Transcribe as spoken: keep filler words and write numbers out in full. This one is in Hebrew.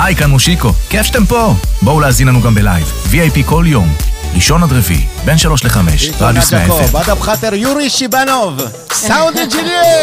היי, כאן מושיקו, כיף שאתם פה. בואו להזין לנו גם בלייב, וי איי פי כל יום, ראשון עד רביעי, בין שלוש לחמש, רדיוס מאה אפם. עד הבחתר יורי שיבנוב, סאונד אינג'יניר.